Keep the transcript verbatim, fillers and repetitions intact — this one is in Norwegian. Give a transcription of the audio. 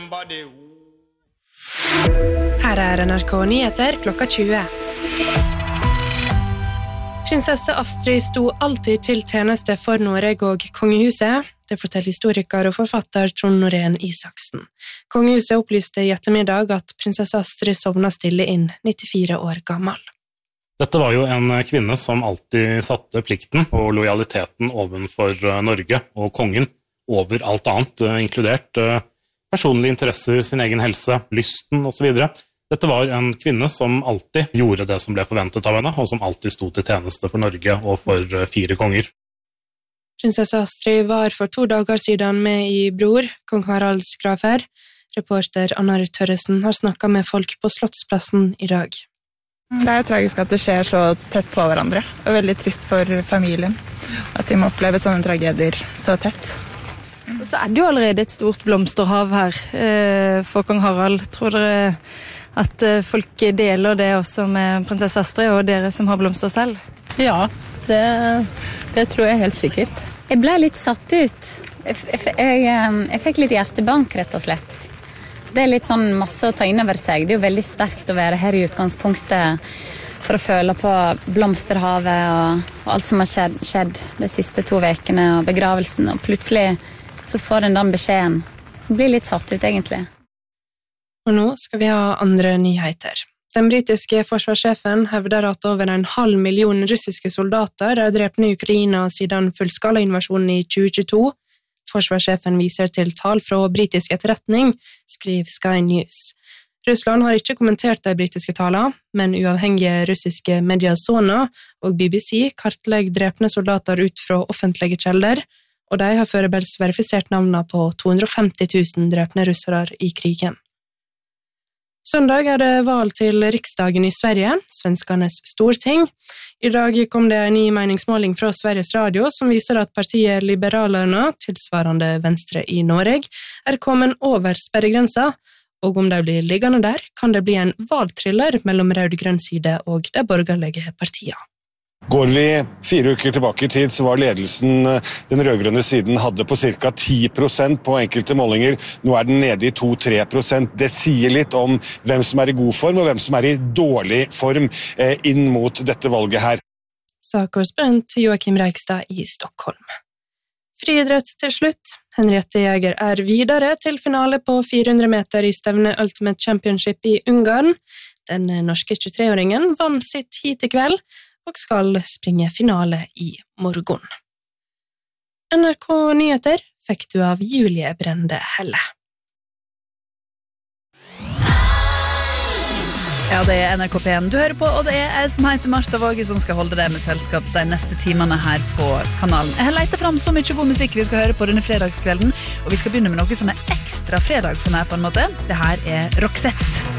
Her er N R K Nyheter klokka tjue. Prinsesse Astrid sto alltid til tjeneste for Norge og kongehuset. Det forteller historiker og forfatter Trond Norén Isaksen. Kongehuset opplyste i ettermiddag at prinsesse Astrid sovna stille inn, nittifire år gammel. Dette var jo en kvinne som alltid satte plikten og lojaliteten ovenfor Norge og kongen over alt annet, inkludert personlige interesser, sin egen helse, lysten og så videre. Dette var en kvinne som alltid gjorde det som ble forventet av henne, og som alltid sto til tjeneste for Norge og for fire konger. Prinsesse Astrid var for to dager siden med i Bror, kong Haralds grafer. Reporter Anna-Ruth Tørresen har snakket med folk på Slottsplassen i dag. Det er jo tragisk at det skjer så tett på hverandre, og veldig trist for familien at de må oppleve sånne tragedier så tett. Og så er det jo allerede et stort blomsterhav her eh, for kong Harald. Tror dere at eh, folk deler det også med prinsesse Astrid og dere som har blomster selv? Ja, det, det tror jeg helt sikkert. Jeg ble litt satt ut. Jeg, jeg, jeg, jeg fikk litt hjertebank, rett og slett. Det er litt sånn masse å ta inn over seg. Det er jo veldig sterkt å være her i utgangspunktet for å føle på blomsterhavet og, og alt som har skjedd, skjedd de siste to vekene og begravelsen. Og plutselig så får en den beskjeden. Det blir litt satt ut, egentlig. Og nå skal vi ha andre nyheter. Den britiske forsvarssjefen hevder at over en halv million russiske soldater er drepne i Ukraina siden fullskala-invasjonen i tjue tjueto. Forsvarssjefen viser til tall fra britisk etterretning, skriver Sky News. Russland har ikke kommentert de britiske tallene, men uavhengige russiske medier Sona og B B C kartlegger drepne soldater ut fra offentlige kjelder, og de har foreløpig verifisert navnene på to hundre og femti tusen drepne russere i krigen. Søndag er det valg til riksdagen i Sverige, svenskarnes storting. I dag kom det en ny meningsmåling fra Sveriges Radio som viser at partiet Liberalerna, tilsvarende Venstre i Norge, er kommet over sperregrensa, og om de blir liggende der, kan det bli en valgthriller mellom rød-grønn side og de borgerlige partiene. Går vi fire uker tilbake i tid, så var ledelsen den rødgrønne siden hadde på ca. ti prosent på enkelte målinger. Nå er den nede i to til tre prosent. Det sier litt om hvem som er i god form og hvem som er i dårlig form eh, inn mot dette valget her. Sa korrespondent Joakim Reigstad i Stockholm. Friidrett til slutt. Henriette Jäger er videre til finale på fire hundre meter i stevne Ultimate Championship i Ungarn. Den norske tjuetre-åringen vant sitt hit i kveld, og skal springe finale i morgen. N R K Nyheter fikk du av Julie Brende Helle. Ja, det er N R K P en du hører på, og det er jeg som heter Martha Våge som skal holde deg med selskap de neste timene her på kanalen. Jeg har letet frem så mye god musikk vi skal høre på denne fredagskvelden, og vi skal begynne med noe som er ekstra fredag for meg på en måte. Det her er Roxette.